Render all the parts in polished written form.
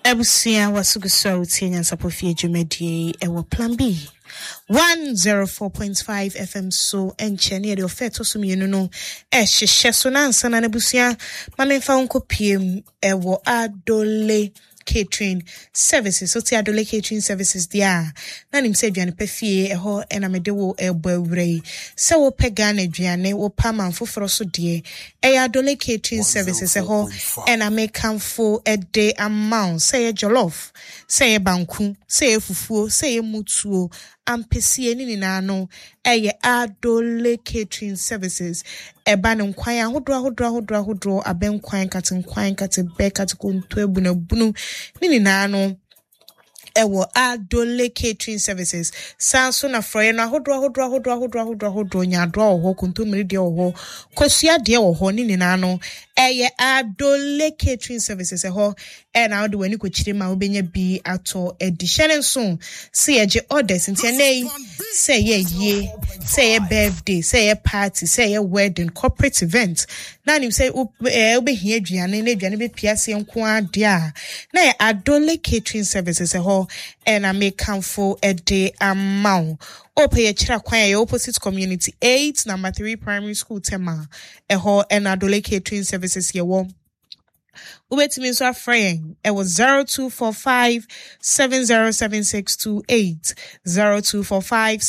Ebusia wasuguso tienya sapofie jumedie ewo plan B 104.5 FM so enchene de ofeto so mienu no hye so na ansa na ebusia mamemfa wonko piem ewo Adole Catering Services. So ti Adole Catering Services dia na nim se aduane pafie eho ena mede wo ebawrei se wo pegana aduane wo pama foforo so de Adole Catering Services eho ena mekanfo ede amount say jollof say banku say fufuo say mutuo ampesie ni na no Adole Catering Services eba ne nkwan ahodo abenkwan kate be kate konto ebunu ni na no ewo Adole Catering Services sanso na froye no ahodo nyado oho konto mmiri de oho kosua de oho ni na no Adole Catering Services eho na ode wani kochire ma obenya bi ato edition nso se ye orders ntianei say ye say birthday say party say wedding corporate event na nim say obehia aduane na aduane be piase nko ade a na Adole Catering Services eho na mekanfo ede amount ope ye chira kwan ye opposite community 8 number 3 primary school tema eho na Adole Catering Services ye wo ubetimi so afraying it was 0245 707628 0245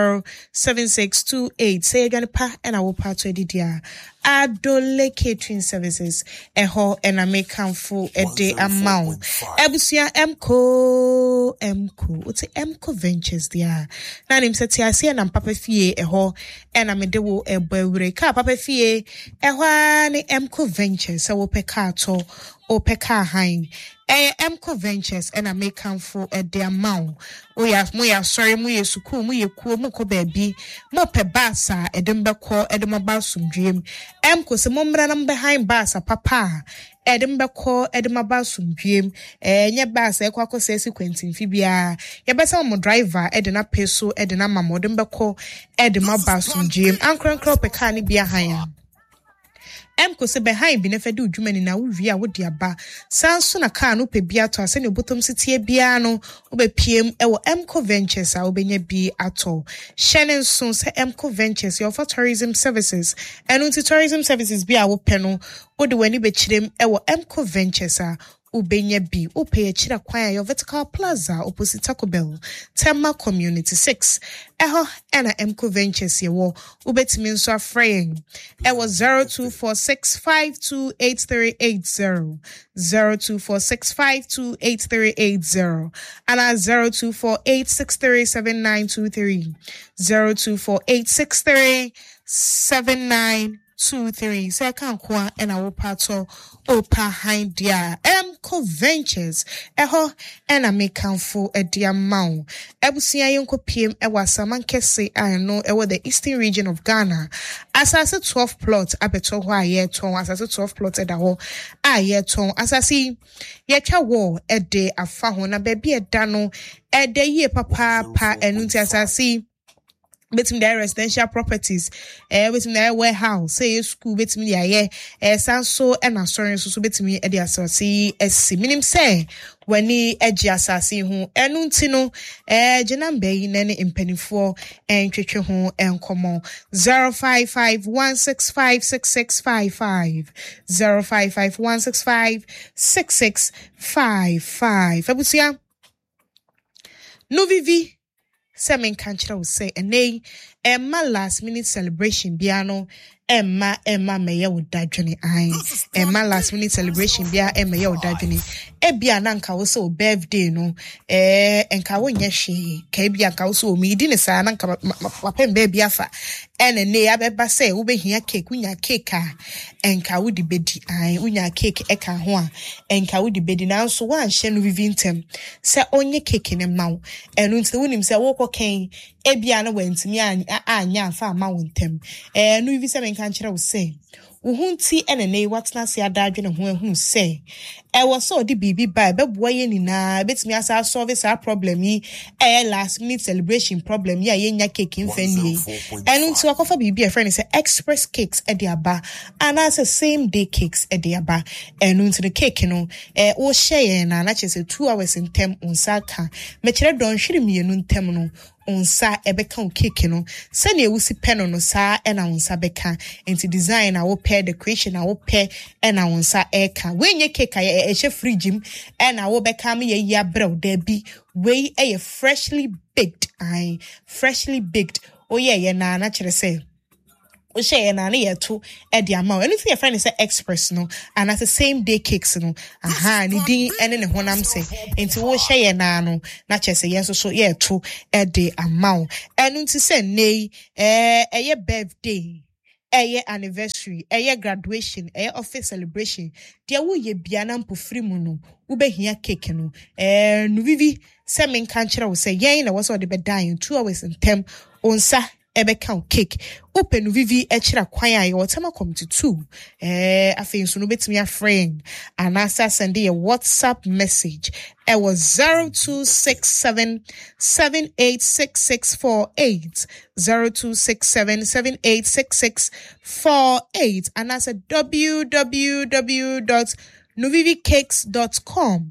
707628 say again pa and I will part to edidia Adole Catering Services eho na mekanfo ede amount ebusia emco uti emco ventures dia na nim seti ase na papa fie eho na mede wo ebawure ka papa fie eho ani emco ventures so wo peka to opeka hein Emco Ventures and I make come for the amount. We have moya sorry muye suku muye kuo muko baby mo pe basa edembe ko edema sum dream Emco se momra nam behind basa papa edembe ko edema sum dream nye basa ekwa ko se sequence fibia ye besa mo driver edena peso edena mama edembe ko edema sum dream ankronkro pe ka ni bia han Emco se behind bi na fede udwumani na wo wodi aba sanso na car no pe bia to ase ne bottom sitie bia no obepiem ewo Emco Ventures a obenya bi ato Shannon so se Emco Ventures your for tourism services and unti tourism services bia wo pe no wodi wani be chirem ewo Emco Ventures a ubenya bi upe chira kwan your vertical plaza opposite Taco Bell Tema Community 6 eho ena Emco Ventures ye wo ubetimi nso afraying it was 0246528380 0246528380 and 0248637923 0248637923 so kan kwa ena wo pato opa hind dia Emco Ventures eho ena mekanfo edi amount ebusia yenko pm ewa samankese ano ewo the eastern region of Ghana asase 12 plot abeto ho aye ton asase 12 plot eda ho aye ton asase ye twa wo ede afa ho na ba bi eda no ede ye papa enunti asase between the residential properties between the warehouse say school between the sanso and assurance so between the asase minim say wani eji asase ho enunti no ginamba yi na ne impanifo twetwe ho enkomo 0551656655 0551656655 abusia no vivi Semen kanchira will say Emma last minute celebration biano Emma meye wo dadwene ai Emma last minute celebration bia meye wo dadwene bia na nka wo so birthday no enka wo nya hwe ka bia nka wo so mi di ne sa na nka papa baby afa ne abeba say wo behia cake unya cake a enka wo di bedi ai unya cake eka ho a enka wo di bedi na so wan hye no vivintem se onye cake ne mawo enu nti wonim se wo koken bia na wantimi anya afa ma wontem no vivi se kanchira wo say wo hunti enene watna se adadwe ne ho ehun say was so the baby by boy ni na bet me as solve this problem yi last minute celebration problem ya yenya cake in fendi and unto akofa bibi a friend is express cakes e dia ba and as same day cakes e dia ba and unto the cake no o share na chese 2 hours in term unsa ka me kire don hwiri mienu ntem no unsa ebeka o cake no se na ewusi pen no sa e na unsa beka into design a wo pair decoration a wo pair e na unsa eka wenye cake a ehye fridge im e na wo beka me ye ya brew da bi we e freshly baked freshly baked ye na kire say o share na yeto e de amount anything your friend is express no and at the same day cakes no ni din ene ne honam say enti wo share na no na kire say yes so yeto e de amount enu nti say nei eye birthday eye anniversary eye graduation eye office celebration dia wo ye bia na mpofiri mu no wo behia cake no no vivi se men kan kire wo say yen na wo so de be dying 2 hours in term onsa ebe count cake open vivi echira kwan aye wotema committee 2 afi nso no betimi aframe and answer send a WhatsApp message it was 0267786648 0267786648 and answer www.novivicakes.com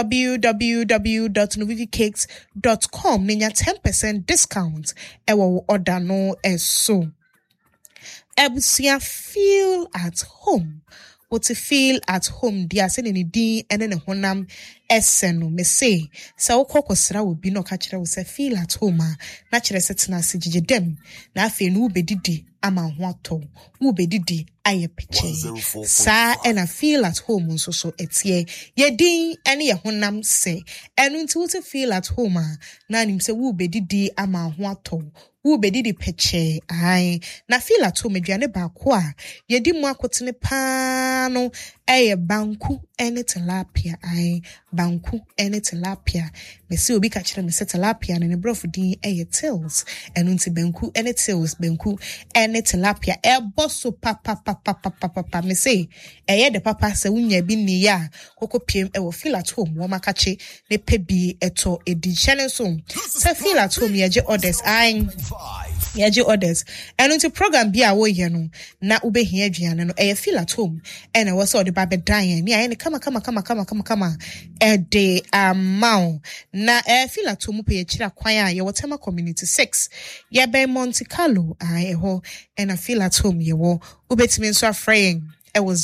www.novivicakes.com ninya 10% discount ewo order no eso ebusia feel at home what to feel at home dia se ni din ene ne honam eseno me say sa wokokosra wo bi no ka kire wo se feel at home na kire setena se gigedem na afi no ubedidi ama ho ato wo bedidi aye peche sa and I feel at home nso so etie ye din ene ye honam se enu nti wo to feel at home na nim se wo bedidi ama ho ato wo bedidi peche na feel at home aduane ba ko a ye di mu akotene pa no eye banku ene tilapia banku ene tilapia me se obi ka kire me se tilapia ne brofu din eye tills enu nti banku ene tills banku ene tilapia e bosso papa me say eye de papa se wunya bi ni ya koko piem e wo feel at home wo makache ne pebi eto edi channel so se feel at home ye je orders yeje orders and until program bia wo ye no na ubehia aduane no e feel at home and we so the babe dying ni aye kama e de amount na e feel at home pe kira kwan a ye wotema community 6 ye be Monte Carlo aye ho and I feel at home ye wo ubetimi nso afraying it was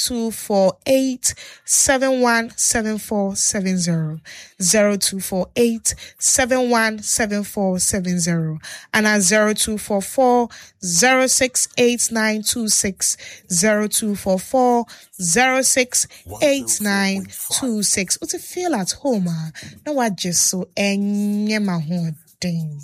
0248717470 0248717470 and at 0244068926 0244068926 what to feel at home no what just so enye ma ho ding